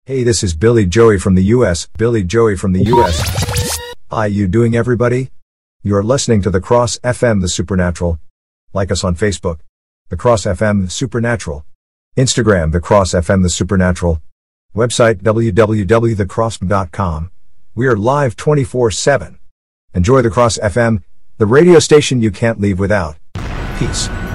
Hey, this is Billy Joey from the US. Billy Joey from the US. How you doing, everybody? You're listening to The Cross FM The Supernatural. Like us on Facebook, The Cross FM The Supernatural. Instagram, The Cross FM The Supernatural. Website, www.thecross.com. We are live 24/7. Enjoy The Cross FM, the radio station you can't leave without. Peace.